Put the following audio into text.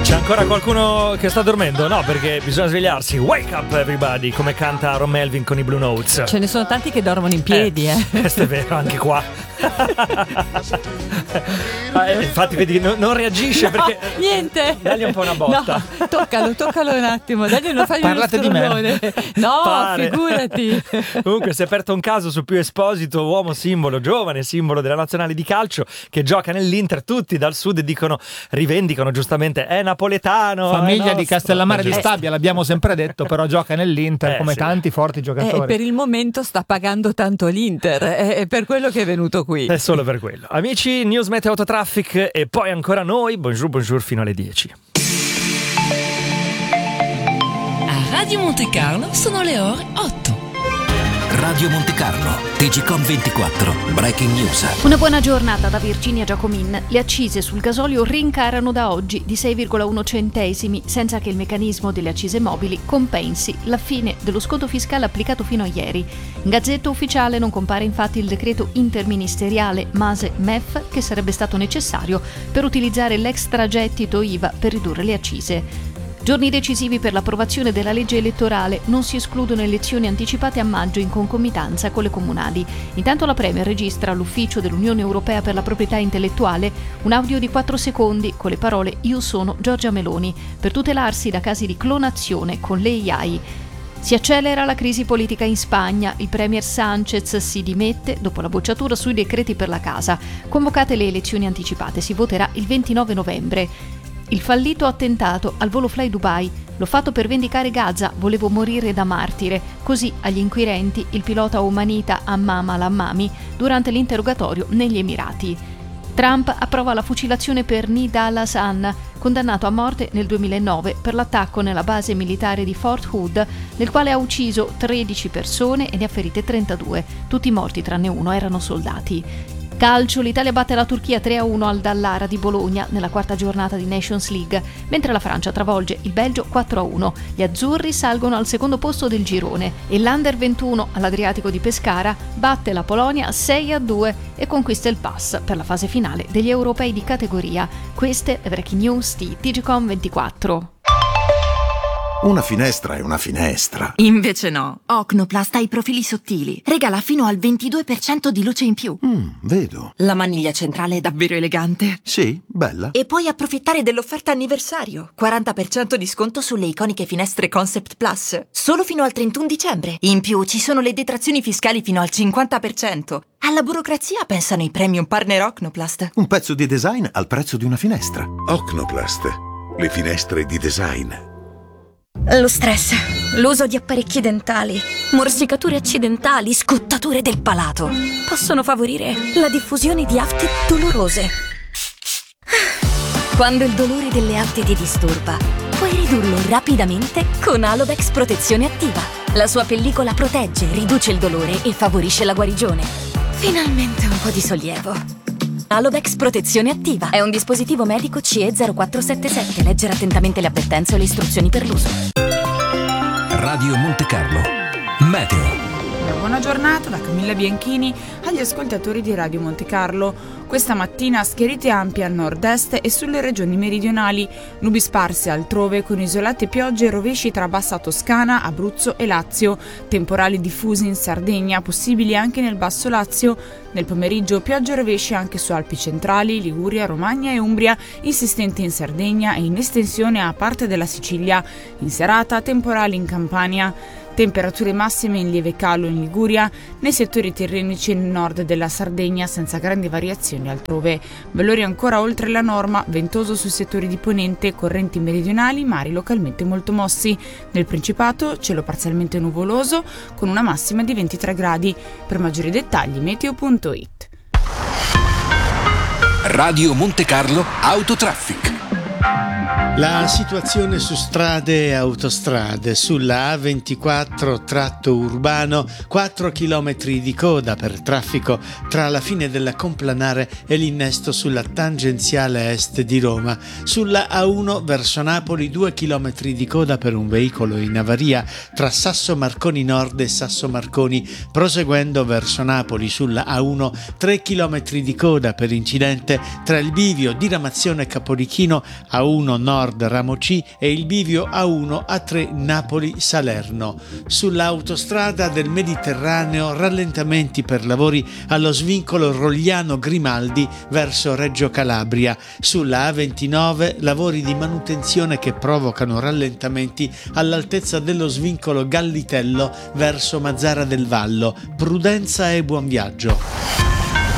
C'è ancora qualcuno che sta dormendo? No, perché bisogna svegliarsi. Wake up everybody, come canta Ron Melvin con i Blue Notes. Ce ne sono tanti che dormono in piedi, Questo è vero, anche qua. Infatti vedi, non reagisce, perché niente. Dagli un po' una botta. No, toccalo un attimo. Dagli una faglia. Parlate di me. No, Pare. figurati. Comunque si è aperto un caso su Più Esposito, uomo simbolo, giovane simbolo della nazionale di calcio, che gioca nell'Inter. Tutti dal sud rivendicano giustamente, è napoletano, famiglia è di Castellammare di Stabia, l'abbiamo sempre detto, però gioca nell'Inter come sì. tanti forti giocatori. Per il momento sta pagando tanto l'Inter, è per quello che è venuto qui. È solo per quello. Amici, News Meteo Autotraffic e poi ancora noi. Bonjour fino alle 10. A Radio Monte Carlo sono le ore 8. Radio Monte Carlo, TGCOM 24, Breaking News. Una buona giornata da Virginia Giacomin. Le accise sul gasolio rincarano da oggi di 6,1 centesimi, senza che il meccanismo delle accise mobili compensi la fine dello sconto fiscale applicato fino a ieri. In Gazzetta Ufficiale non compare infatti il decreto interministeriale Mase-MEF che sarebbe stato necessario per utilizzare l'extragettito IVA per ridurre le accise. Giorni decisivi per l'approvazione della legge elettorale, non si escludono elezioni anticipate a maggio in concomitanza con le comunali. Intanto la Premier registra all'ufficio dell'Unione Europea per la proprietà intellettuale un audio di 4 secondi con le parole "Io sono Giorgia Meloni", per tutelarsi da casi di clonazione con l'AI. Si accelera la crisi politica in Spagna, il premier Sánchez si dimette dopo la bocciatura sui decreti per la casa. Convocate le elezioni anticipate, si voterà il 29 novembre. Il fallito attentato al volo Fly Dubai. L'ho fatto per vendicare Gaza, volevo morire da martire. Così agli inquirenti il pilota omanita Hammam al-Hammami durante l'interrogatorio negli Emirati. Trump approva la fucilazione per Nida al-Hassan, condannato a morte nel 2009 per l'attacco nella base militare di Fort Hood, nel quale ha ucciso 13 persone e ne ha ferite 32. Tutti i morti tranne uno erano soldati. Calcio, l'Italia batte la Turchia 3-1 al Dallara di Bologna nella quarta giornata di Nations League, mentre la Francia travolge il Belgio 4-1. Gli azzurri salgono al secondo posto del girone e l'Under 21 all'Adriatico di Pescara batte la Polonia 6-2 e conquista il pass per la fase finale degli europei di categoria. Queste le breaking news di TGCOM 24. Una finestra è una finestra. Invece no. Ocnoplast ha i profili sottili. Regala fino al 22% di luce in più. Vedo. La maniglia centrale è davvero elegante. Sì, bella. E puoi approfittare dell'offerta anniversario. 40% di sconto sulle iconiche finestre Concept Plus. Solo fino al 31 dicembre. In più ci sono le detrazioni fiscali fino al 50%. Alla burocrazia pensano i premium partner Ocnoplast. Un pezzo di design al prezzo di una finestra. Ocnoplast, le finestre di design. Lo stress, l'uso di apparecchi dentali, morsicature accidentali, scottature del palato possono favorire la diffusione di afte dolorose. Quando il dolore delle afte ti disturba, puoi ridurlo rapidamente con Alovex Protezione Attiva. La sua pellicola protegge, riduce il dolore e favorisce la guarigione. Finalmente un po' di sollievo. Alovex Protezione Attiva è un dispositivo medico CE 0477. Leggere attentamente le avvertenze o le istruzioni per l'uso. Radio Monte Carlo, Meteo. Una buona giornata da Camilla Bianchini agli ascoltatori di Radio Monte Carlo. Questa mattina schiarite ampie al nord-est e sulle regioni meridionali, nubi sparse altrove con isolate piogge e rovesci tra Bassa Toscana, Abruzzo e Lazio, temporali diffusi in Sardegna, possibili anche nel Basso Lazio. Nel pomeriggio piogge e rovesci anche su Alpi centrali, Liguria, Romagna e Umbria, insistenti in Sardegna e in estensione a parte della Sicilia. In serata temporali in Campania. Temperature massime in lieve calo in Liguria, nei settori tirrenici e nel nord della Sardegna senza grandi variazioni altrove. Valori ancora oltre la norma, ventoso sui settori di ponente, correnti meridionali, mari localmente molto mossi. Nel Principato cielo parzialmente nuvoloso con una massima di 23 gradi. Per maggiori dettagli meteo.it. Radio Monte Carlo Autotraffic. La situazione su strade e autostrade. Sulla A24 tratto urbano 4 km di coda per traffico tra la fine della Complanare e l'innesto sulla tangenziale est di Roma. Sulla A1 verso Napoli 2 km di coda per un veicolo in avaria tra Sasso Marconi Nord e Sasso Marconi. Proseguendo verso Napoli sulla A1 3 km di coda per incidente tra il bivio Diramazione Capodichino A1 Nord Ramo C e il bivio A1 A3 Napoli-Salerno. Sull'autostrada del Mediterraneo rallentamenti per lavori allo svincolo Rogliano Grimaldi verso Reggio Calabria. Sulla A29 lavori di manutenzione che provocano rallentamenti all'altezza dello svincolo Gallitello verso Mazzara del Vallo. Prudenza e buon viaggio.